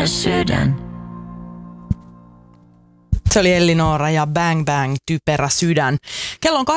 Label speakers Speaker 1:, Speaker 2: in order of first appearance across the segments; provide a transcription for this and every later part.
Speaker 1: typerä sydän.
Speaker 2: Se oli Ellinora ja Bang Bang, typerä sydän. Kello on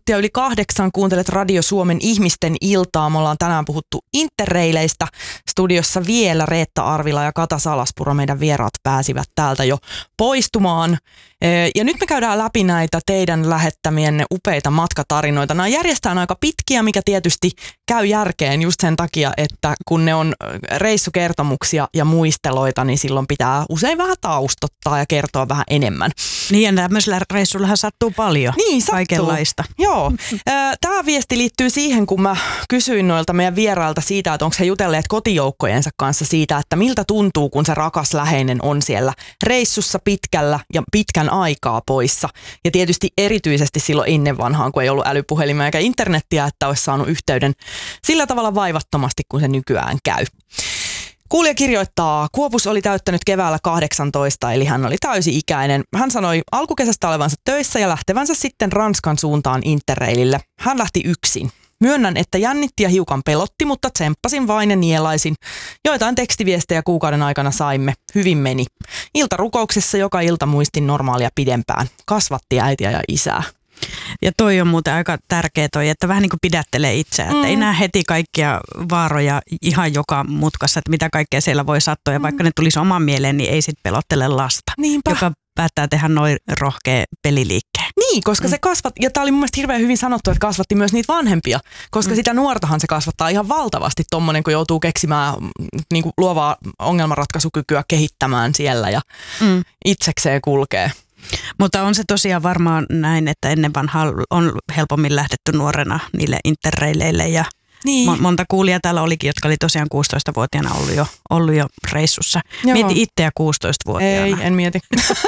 Speaker 2: 8:08, kuuntelet Radio Suomen ihmisten iltaa. Me ollaan tänään puhuttu interreileistä. Studiossa vielä Reetta Arvila ja Kata Salaspuro, meidän vieraat pääsivät täältä jo poistumaan. Ja nyt me käydään läpi näitä teidän lähettämienne upeita matkatarinoita. Nämä järjestään aika pitkiä, mikä tietysti käy järkeen just sen takia, että kun ne on reissukertomuksia ja muisteloita, niin silloin pitää usein vähän taustottaa ja kertoa vähän enemmän.
Speaker 3: Niin, ja tämmöisellä reissullahan sattuu paljon.
Speaker 2: Niin, sattuu.
Speaker 3: Kaikenlaista.
Speaker 2: Joo. Tämä viesti liittyy siihen, kun mä kysyin noilta meidän vierailta siitä, että onko he jutelleet kotijoukkojensa kanssa siitä, että miltä tuntuu, kun se rakas läheinen on siellä reissussa pitkällä ja pitkän aikaa poissa. Ja tietysti erityisesti silloin ennen vanhaan, kun ei ollut älypuhelimia eikä internettiä, että olisi saanut yhteyden sillä tavalla vaivattomasti, kun se nykyään käy. Kuulija kirjoittaa, Kuopus oli täyttänyt keväällä 18, eli hän oli täysi-ikäinen. Hän sanoi alkukesästä olevansa töissä ja lähtevänsä sitten Ranskan suuntaan interrailille. Hän lähti yksin. Myönnän, että jännitti ja hiukan pelotti, mutta tsemppasin vain ja nielaisin. Joitain tekstiviestejä kuukauden aikana saimme. Hyvin meni. Iltarukouksessa joka ilta muistin normaalia pidempään. Kasvatti äitiä ja isää.
Speaker 3: Ja toi on muuten aika tärkeä toi, että vähän niin kuin pidättelee itseä, että ei näe heti kaikkia vaaroja ihan joka mutkassa, että mitä kaikkea siellä voi sattua. Ja vaikka ne tulisi oman mieleen, niin ei sit pelottele lasta,
Speaker 2: Niinpä.
Speaker 3: joka päättää tehdä noin rohkea peliliikkeen.
Speaker 2: Niin, koska se kasvatti, ja tämä oli mun mielestä hirveän hyvin sanottu, että kasvatti myös niitä vanhempia, koska sitä nuortahan se kasvattaa ihan valtavasti tommonen, kun joutuu keksimään niin kuin luovaa ongelmanratkaisukykyä kehittämään siellä ja itsekseen kulkee.
Speaker 3: Mutta on se tosiaan varmaan näin, että ennen vanhaa on helpommin lähdetty nuorena niille interreileille ja
Speaker 2: niin.
Speaker 3: Monta kuulijaa täällä olikin, jotka oli tosiaan 16-vuotiaana ollut jo reissussa.
Speaker 2: Joo.
Speaker 3: Mieti itseä 16-vuotiaana.
Speaker 2: Ei, en mieti.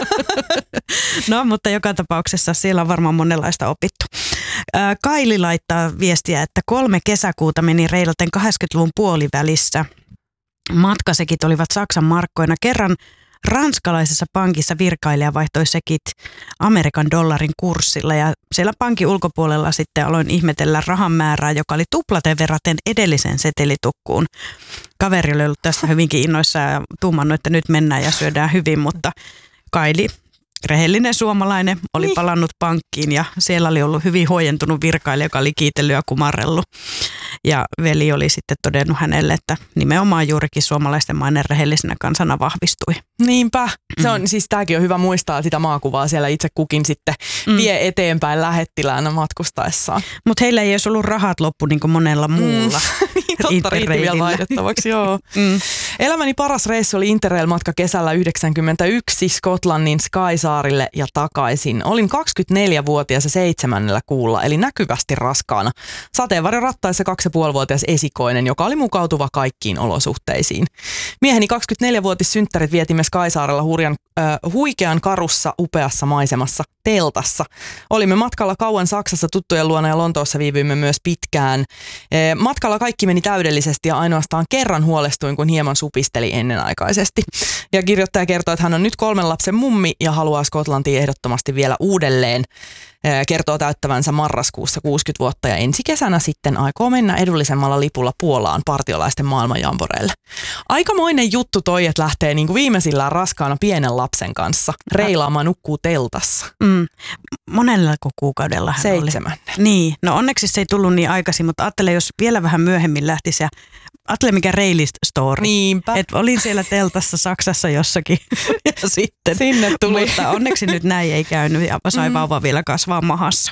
Speaker 3: No, mutta joka tapauksessa siellä on varmaan monenlaista opittu. Kaili laittaa viestiä, että 3 kesäkuuta meni reilaten 80-luvun puolivälissä. Matkasekit olivat Saksan markkoina. Kerran ranskalaisessa pankissa virkailija vaihtoi sekit Amerikan dollarin kurssilla ja siellä pankin ulkopuolella sitten aloin ihmetellä rahan määrää, joka oli tuplaten verraten edellisen setelitukkuun. Kaveri oli ollut tästä hyvinkin innoissaan ja tuumannut, että nyt mennään ja syödään hyvin, mutta Kaili, rehellinen suomalainen, oli palannut pankkiin ja siellä oli ollut hyvin huojentunut virkailija, joka oli kiitellyt ja kumarrellut. Ja veli oli sitten todennut hänelle, että nimenomaan juurikin suomalaisten mainen rehellisenä kansana vahvistui.
Speaker 2: Niinpä. Se on, siis tämäkin on hyvä muistaa, sitä maakuvaa siellä itse kukin sitten vie eteenpäin lähettiläänä matkustaessaan.
Speaker 3: Mutta heillä ei edes ollut rahat loppu niin kuin monella muulla.
Speaker 2: Niin, totta, riitti vielä vaihdettavaksi, joo. Elämäni paras reissu oli Interrail-matka kesällä 1991 Skotlannin Skysaarille ja takaisin. Olin 24-vuotias ja 7. kuulla, eli näkyvästi raskaana. Sateenvarjorattaissa 2,5-vuotias esikoinen, joka oli mukautuva kaikkiin olosuhteisiin. Mieheni 24-vuotissynttärit vietimme Skysaarella huikean karussa upeassa maisemassa teltassa. Olimme matkalla kauan Saksassa tuttujen luona ja Lontoossa viivyimme myös pitkään. Matkalla kaikki meni täydellisesti ja ainoastaan kerran huolestuin, kun hieman supisteli ennenaikaisesti. Ja kirjoittaja kertoo, että hän on nyt 3 lapsen mummi ja haluaa Skotlantiin ehdottomasti vielä uudelleen. Kertoo täyttävänsä marraskuussa 60 vuotta ja ensi kesänä sitten aikoo mennä edullisemmalla lipulla Puolaan partiolaisten maailmanjamboreille. Aikamoinen juttu toi, että lähtee niin kuin viimeisillään raskaana pienen lapsen kanssa reilaamaan, nukkuu teltassa.
Speaker 3: Monellako kuukaudella hän
Speaker 2: 7.
Speaker 3: oli? Niin, no onneksi se ei tullut niin aikaisin, mutta ajattele, jos vielä vähän myöhemmin lähtisi ja ajattele mikä reilist story.
Speaker 2: Niinpä.
Speaker 3: Että olin siellä teltassa Saksassa jossakin ja sitten.
Speaker 2: Sinne tuli.
Speaker 3: Mutta onneksi nyt näin ei käynyt ja sai vauva vielä kasvaa mahassa.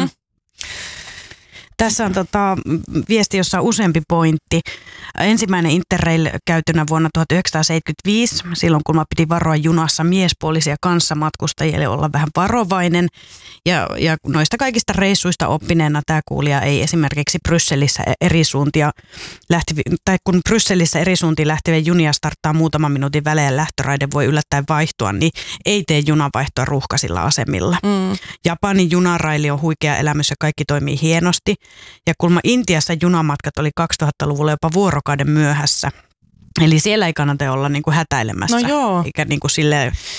Speaker 3: Tässä on viesti, jossa on useampi pointti. Ensimmäinen Interrail käytynä vuonna 1975, silloin kun mä piti varoa junassa miespuolisia kanssamatkustajille olla vähän varovainen. Ja noista kaikista reissuista oppineena tämä kuulija ei esimerkiksi Brysselissä eri suuntia kun Brysselissä eri suuntiin lähtevä junia starttaa muutaman minuutin välein lähtöraide voi yllättäen vaihtua, niin ei tee junavaihtoa ruuhkaisilla asemilla. Japanin junaraili on huikea elämys ja kaikki toimii hienosti. Ja kulma Intiassa junamatkat oli 2000-luvulla jopa vuorokauden myöhässä. Eli siellä ei kannata olla niinku hätäilemässä,
Speaker 2: no joo.
Speaker 3: eikä niinku silleen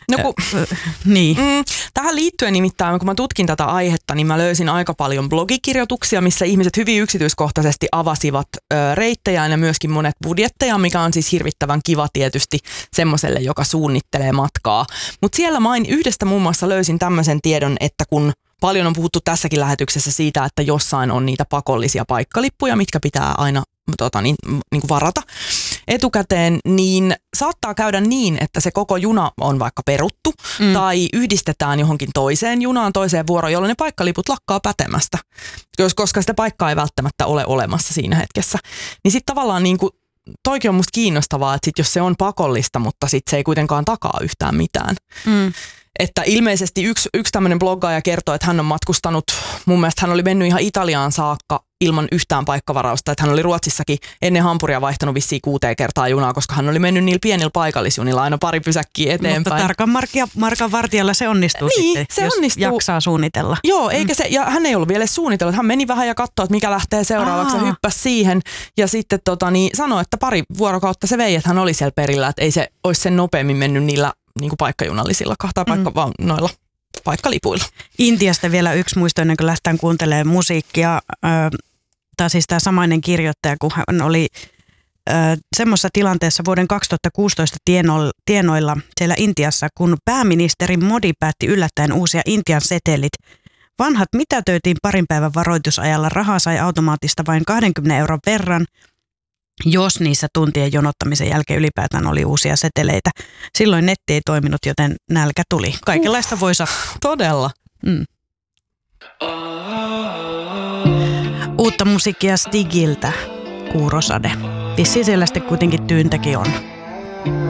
Speaker 3: Niin.
Speaker 2: Tähän liittyen nimittäin, kun mä tutkin tätä aihetta, niin mä löysin aika paljon blogikirjoituksia, missä ihmiset hyvin yksityiskohtaisesti avasivat reittejään ja myöskin monet budjetteja, mikä on siis hirvittävän kiva tietysti semmoiselle, joka suunnittelee matkaa. Mutta siellä yhdestä muun muassa löysin tämmöisen tiedon, että kun paljon on puhuttu tässäkin lähetyksessä siitä, että jossain on niitä pakollisia paikkalippuja, mitkä pitää aina niin kuin varata etukäteen, niin saattaa käydä niin, että se koko juna on vaikka peruttu tai yhdistetään johonkin toiseen junaan, toiseen vuoroon, jolloin ne paikkaliput lakkaa pätemästä, koska sitä paikkaa ei välttämättä ole olemassa siinä hetkessä. Niin sitten tavallaan niin kuin, toikin on musta kiinnostavaa, että sit jos se on pakollista, mutta sitten se ei kuitenkaan takaa yhtään mitään. Että ilmeisesti yksi tämmöinen bloggaaja kertoi, että hän on matkustanut, mun mielestä hän oli mennyt ihan Italiaan saakka ilman yhtään paikkavarausta, että hän oli Ruotsissakin ennen Hampuria vaihtanut vissiin 6 kertaa junaa, koska hän oli mennyt niillä pienillä paikallisjunilla aina pari pysäkkiä eteenpäin.
Speaker 3: Mutta tarkan markan vartijalla se onnistuu
Speaker 2: niin,
Speaker 3: sitten,
Speaker 2: se
Speaker 3: jos
Speaker 2: onnistuu.
Speaker 3: Jaksaa suunnitella.
Speaker 2: Joo, eikä se, ja hän ei ollut vielä suunnitellut, hän meni vähän ja katsoi, että mikä lähtee seuraavaksi ja hyppäsi siihen ja sitten sanoi, että pari vuorokautta se vei, että hän oli siellä perillä, että ei se olisi sen nopeammin mennyt niillä niin kuin paikkajunallisilla vaan noilla paikkalipuilla.
Speaker 3: Intiasta vielä yksi muisto ennen kuin lähtään kuuntelemaan musiikkia. Tai siis tämä samainen kirjoittaja, kun hän oli semmoisessa tilanteessa vuoden 2016 tienoilla siellä Intiassa, kun pääministeri Modi päätti yllättäen uusia Intian setelit. Vanhat mitätöitiin parin päivän varoitusajalla, rahaa sai automaattista vain 20 euron verran, jos niissä tuntien jonottamisen jälkeen ylipäätään oli uusia seteleitä. Silloin netti ei toiminut, joten nälkä tuli. Kaikenlaista voi sattua.
Speaker 2: Todella.
Speaker 3: Uutta musiikkia Stigiltä, Kuurosade. Vissiin siellä sitten kuitenkin tyyntäkin on.